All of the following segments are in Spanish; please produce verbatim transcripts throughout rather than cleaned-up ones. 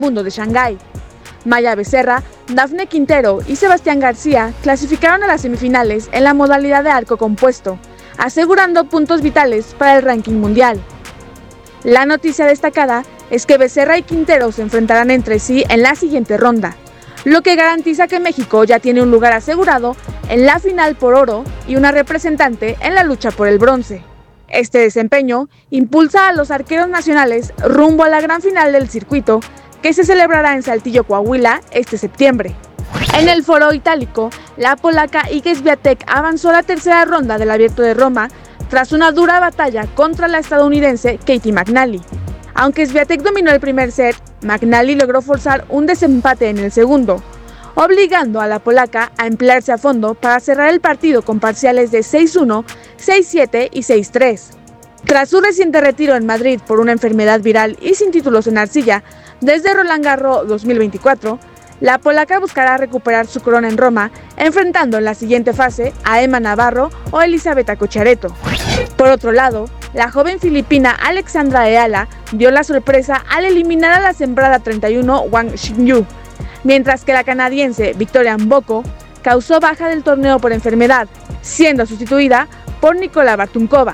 Mundo de Shanghái. Maya Becerra, Dafne Quintero y Sebastián García clasificaron a las semifinales en la modalidad de arco compuesto, asegurando puntos vitales para el ranking mundial. La noticia destacada es que Becerra y Quintero se enfrentarán entre sí en la siguiente ronda, lo que garantiza que México ya tiene un lugar asegurado en la final por oro y una representante en la lucha por el bronce. Este desempeño impulsa a los arqueros nacionales rumbo a la gran final del circuito, que se celebrará en Saltillo, Coahuila, este septiembre. En el foro itálico, la polaca Iga Świątek avanzó a la tercera ronda del Abierto de Roma tras una dura batalla contra la estadounidense Caty McNally. Aunque Świątek dominó el primer set, McNally logró forzar un desempate en el segundo, obligando a la polaca a emplearse a fondo para cerrar el partido con parciales de seis uno, seis siete y seis tres. Tras su reciente retiro en Madrid por una enfermedad viral y sin títulos en arcilla, desde Roland Garros dos mil veinticuatro, la polaca buscará recuperar su corona en Roma, enfrentando en la siguiente fase a Emma Navarro o Elisabetta Cocciaretto. Por otro lado, la joven filipina Alexandra Eala dio la sorpresa al eliminar a la sembrada treinta y uno Wang Xinyu, mientras que la canadiense Victoria Mboko causó baja del torneo por enfermedad, siendo sustituida por Nikola Bartunkova.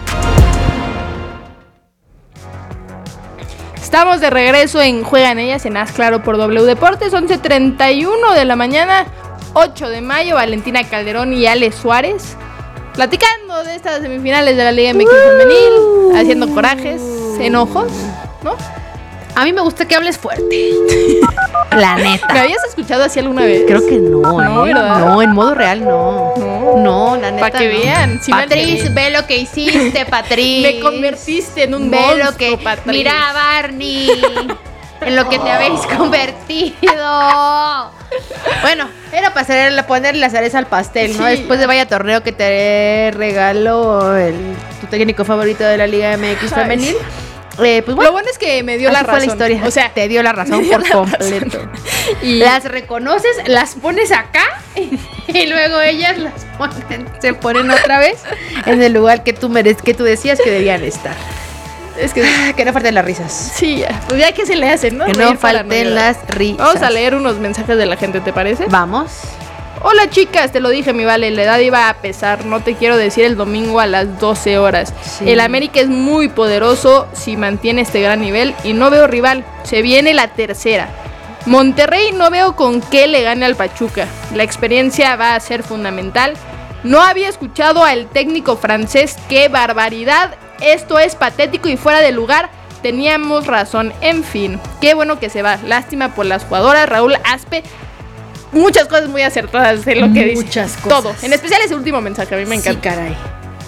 Estamos de regreso en Juegan Ellas en Haz Claro por W Deportes, once treinta y uno de la mañana, ocho de mayo, Valentina Calderón y Ale Suárez platicando de estas semifinales de la Liga M X uh, femenil, haciendo corajes, enojos, ¿no? A mí me gusta que hables fuerte. La neta. ¿Me habías escuchado así alguna vez? Creo que no, no, ¿eh? ¿verdad? No, en modo real no. No, no la neta. Para que no. vean. Sí, Patrice, ve lo que hiciste, Patrice. Me convertiste en un ve monstruo, lo que Patrice. Mira, Barney, en lo que te habéis convertido. Bueno, era para hacer, ponerle la cereza al pastel, ¿no? Sí. Después de vaya torneo que te regaló el, tu técnico favorito de la Liga M X Ay, femenil. Sí. Eh, pues bueno, lo bueno es que me dio así la razón. fue la historia. O sea, te dio la razón por la completo. razón. Y las reconoces, las pones acá y luego ellas las ponen, se ponen otra vez en el lugar que tú mereces, que tú decías que debían estar. es que Ah, que no falten las risas. sí, ya. Pues ya que se le hacen, ¿no? Que Reír no para falten llorar. las risas. Vamos a leer unos mensajes de la gente, ¿te parece? Vamos. Hola chicas, te lo dije mi vale, la edad iba a pesar, no te quiero decir el domingo a las doce horas. Sí. El América es muy poderoso si mantiene este gran nivel y no veo rival, se viene la tercera. Monterrey no veo con qué le gane al Pachuca, la experiencia va a ser fundamental. No había escuchado al técnico francés, qué barbaridad, esto es patético y fuera de lugar. Teníamos razón, en fin, qué bueno que se va, lástima por las jugadoras, Raúl Aspe. Muchas cosas muy acertadas de lo que dice. Muchas cosas. Todo. En especial ese último mensaje. A mí me encanta. Sí, caray.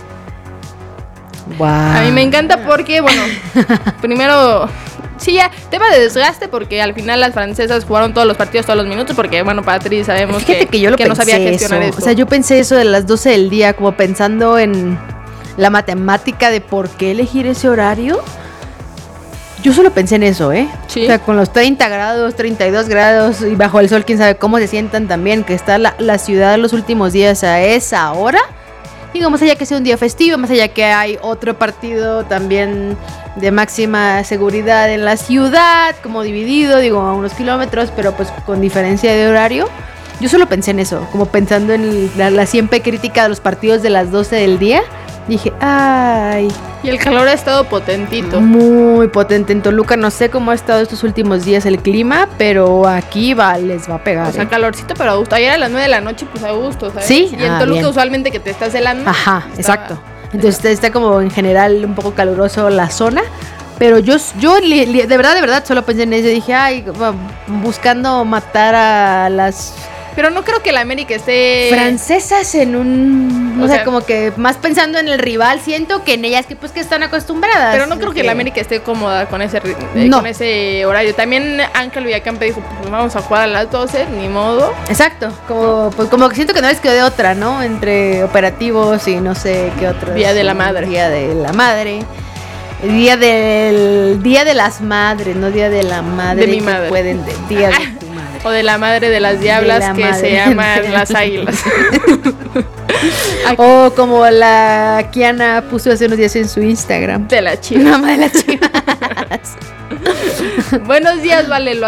Wow. A mí me encanta porque, bueno, primero, sí, ya, tema de desgaste porque al final las francesas jugaron todos los partidos, todos los minutos, porque, bueno, Patriz, sabemos Fíjate que, que yo lo que pensé no sabía gestionar eso. esto. O sea, yo pensé eso de las doce del día, como pensando en la matemática de por qué elegir ese horario. Yo solo pensé en eso, ¿eh? Sí. O sea, con los treinta grados, treinta y dos grados y bajo el sol, quién sabe cómo se sientan también, que está la, la ciudad los últimos días a esa hora. Digo, más allá que sea un día festivo, más allá que hay otro partido también de máxima seguridad en la ciudad, como dividido, digo, a unos kilómetros, pero pues con diferencia de horario. Yo solo pensé en eso, como pensando en el, la, la siempre crítica de los partidos de las doce del día. Dije, ay... Y el calor ha estado potentito. Muy potente. En Toluca no sé cómo ha estado estos últimos días el clima, pero aquí va, les va a pegar. O sea, ¿eh? calorcito, pero a gusto. Ayer a las nueve de la noche, pues a gusto, ¿sabes? Sí, Y en ah, Toluca bien. usualmente que te estás helando. Ajá, estaba- exacto. Entonces está, está como en general un poco caluroso la zona. Pero yo, yo li, li, de verdad, de verdad, solo pensé en eso. Dije, ay, buscando matar a las... Pero no creo que la América esté... francesas en un... O, O sea, sea, como que más pensando en el rival, siento que en ellas que pues que están acostumbradas. Pero no creo que la América esté cómoda con ese, ri- eh, No. con ese horario. También Ángel Villacampe dijo, pues vamos a jugar a las doce, ni modo. Exacto, como, pues, como que siento que no les quedó de otra, ¿no? Entre operativos y no sé qué otros. Día de la Madre. Día de la Madre. El día del Día de las Madres, no Día de la Madre. De mi que madre. Pueden, de, día de tu madre. O de la madre de las diablas la que madre. se llaman las águilas. O como la Kiana puso hace unos días en su Instagram. De la chiva. Mamá de las chivas. Buenos días, Vale.